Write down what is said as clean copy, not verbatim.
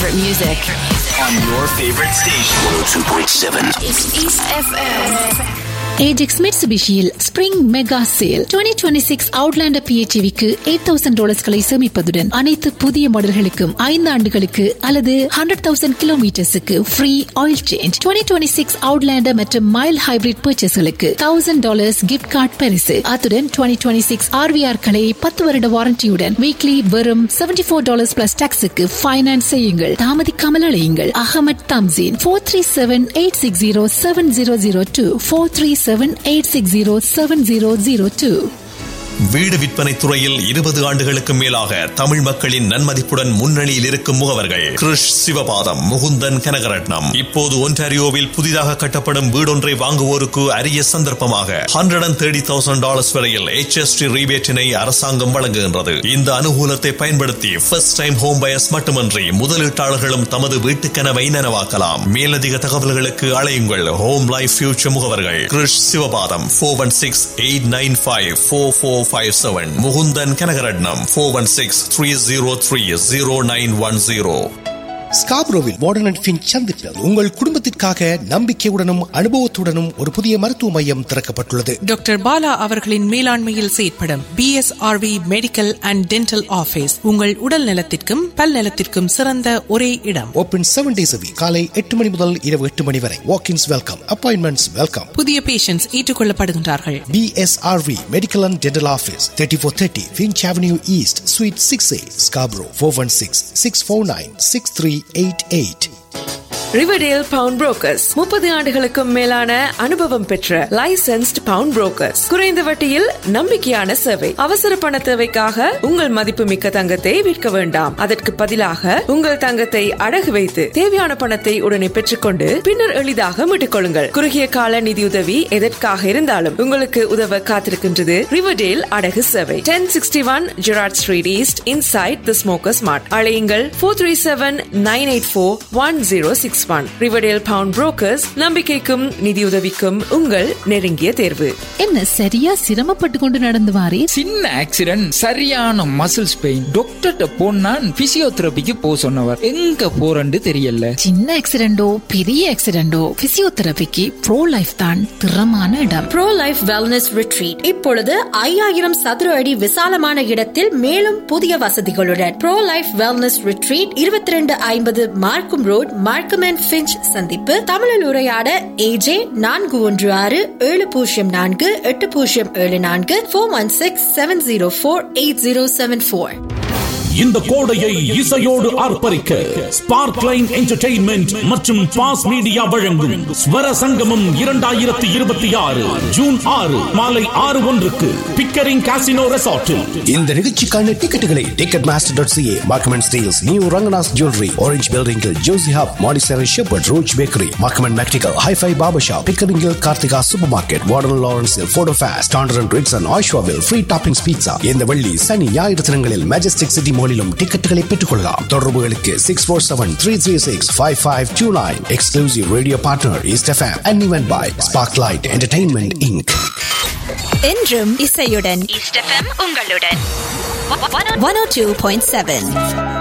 favorite music. On your favorite station. 102.7. It's East FM. Ajax Mitsubishi-யில் spring mega sale 2026 Outlander PHEV-க்கு $8,000 சேமிப்பதுடன் அனைத்து புதிய மாடல்களுக்கும் 5 ஆண்டுகளுக்கு அல்லது 100,000 கிலோமீட்டர்ஸுக்கு free oil change. 2026 Outlander மற்றும் mile hybrid பர்ச்சேஸ்களுக்கு $1,000 gift card பரிசு. அத்துடன் 2026 RVR-களை 10 வருட வாரண்டியுடன் வீக்லி வெறும் $74 பிளஸ் டாக்ஸுக்கு ஃபைனான்ஸ் செய்யுங்கள். தாமதிக்காமல் அழையுங்கள். அகமட் தம்சீன் 437-860-7002 437-860-7002. வீடு விற்பனை துறையில் 20 ஆண்டுகளுக்கு மேலாக தமிழ் மக்களின் நன்மதிப்புடன் முன்னணியில் இருக்கும் முகவர்கள் கிருஷ் சிவபாதம், முகுந்தன் கனகரட்னம். இப்போது ஒன்டாரியோவில் புதிதாக கட்டப்படும் வீடொன்றை வாங்குவோருக்கு அரிய சந்தர்ப்பமாக $130,000 வரையில் HST ரீபேட்டினை அரசாங்கம் வழங்குகின்றது. இந்த அனுகூலத்தை பயன்படுத்தி ஃபர்ஸ்ட் டைம் ஹோம் பயர்ஸ் மட்டுமன்றி முதலீட்டாளர்களும் தமது வீட்டு கனவை நனவாக்கலாம். மேலதிக தகவல்களுக்கு அழையுங்கள். ஹோம் லைஃப் ஃபியூச்சர் முகவர்கள் கிருஷ் Sivapatham 416-895-4457. Mukundan Kanagaratnam 416-303-0910. ஸ்காப்ரோவில் warden and Finch சந்திப்பில் உங்கள் குடும்பத்திற்காக நம்பிக்கையுடனும் அனுபவத்துடனும் ஒரு புதிய மருத்துவ மையம் திறக்கப்பட்டுள்ளது. டாக்டர் பாலா அவர்களின் மேலாண்மையில் செயற்படும் BSRV medical and dental office உங்கள் உடல் நலத்திற்கும் பல் நலத்திற்கும் சிறந்த ஒரே இடம். Open 7 days a week. காலை 8 மணி முதல் இரவு 8 மணி வரை. வாக்-இன்ஸ் வெல்கம், அப்பாயின்மெண்ட்ஸ் வெல்கம். புதிய patients ஏற்றுக்கொள்ளப்படுகின்றார்கள். BSRV medical and dental office 3430 Finch Avenue East Suite 6A Scarborough 416-649-6388. Riverdale bound brokers 30 ஆண்டுகளுக்கும் மேலான அனுபவம் பெற்ற லைசென்ஸ்ட் பவுண்ட் புரோக்கர்ஸ். குறைந்த வட்டியில் நம்பிக்கையான சேவை. அவசர பண தேவைக்காக உங்கள் மதிப்புமிக்க தங்கத்தை விற்க வேண்டாம். அதற்கு பதிலாக உங்கள் தங்கத்தை அடகு வைத்து தேவையான பணத்தை உடனே பெற்றுக்கொண்டு பின்னர் எளிதாக மீட்டுக் கொள்ளுங்கள். குறுகிய கால நிதியுதவி எதற்காக இருந்தாலும் உங்களுக்கு உதவ காத்திருக்கின்றது ரிவர்டேல் அடகு சேவை. 1061 Gerrard Street East inside the Smokers Mart. அழையுங்கள் 437-984-1061. Riverdale bound brokers. நம்பிக்கைக்கும் நிதியுதவிக்கும் உங்கள் நெருங்கிய தேர்வு. என்ன சரியா சிரமப்பட்டு கொண்டு நடந்து வாரே? சின்ன ஆக்சிடென்ட், சரியான மசில்ஸ் பெயின். டாக்டர்ட்ட போனா பிசியோதெரபிக்கு போ சொன்னவர். எங்க போறன்னு தெரியல. சின்ன ஆக்சிடென்டோ பெரிய ஆக்சிடென்டோ பிசியோதெரபிக்கு ப்ரோ லைஃப் தான் திறமான இடம். ப்ரோ லைஃப் வெல்னஸ் ரிட்ரீட் இப்பொழுது 5000 சதுர அடி விசாலமான இடத்தில் மேலும் புதிய வசதிகளுடன். ப்ரோ லைஃப் வெல்னஸ் ரிட்ரீட் 2250 மார்க்கம் ரோட், மார்க்கம் அண்ட் ஃபின்ச் சந்திப்பு. தமிழில் உரையாட AJ 416-704-8074 416-704-8074. இந்த கோடையை இசையோடு ஆர்ப்பரிக்க ஸ்பார்க்லைன் என்டர்டெயின்மெண்ட் மற்றும் பாஸ் மீடியா வழங்கும் ஸ்வர சங்கமம் 2026 ஜூன் 6 மாலை 6:01 பிக்கரிங் காசினோ ரெசார்ட்டில். இந்த நிகழ்ச்சிக்கான டிக்கெட்டுகளை ticketmaster.ca, Markman Steels, New Rangana's Jewelry, Orange Building, Josie Hub, Montessori Shepherd, Roach Bakery, Markman Mactical, Hi-Fi Barbershop, Pickering, Karthika Supermarket, Warden Lawrence, Photo Fast, Standard & Ritz and Oshawa, Free Toppings Pizza. இந்த வெள்ளி சனி ஞாயிறு தினங்களில் Majestic City மாலிலும் டிக்கெட்டுகளை பெற்றுக்கொள்ளலாம். தொடர்புகளுக்கு 647-336-5529. Exclusive radio partner East FM and event by Sparklight Entertainment Inc. என்றும் இசையுடன் East FM உங்களுடன் 102.7.